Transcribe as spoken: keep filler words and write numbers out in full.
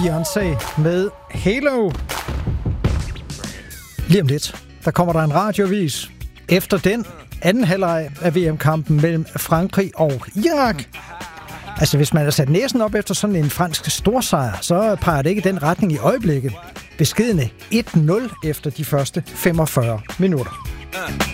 Beyoncé med Halo. Lige om lidt, der kommer der en radiovis. Efter den anden halvleg af V M-kampen mellem Frankrig og Irak. Altså, hvis man har sat næsen op efter sådan en fransk storsejr, så peger det ikke den retning i øjeblikket. Beskedne et nul efter de første femogfyrre minutter.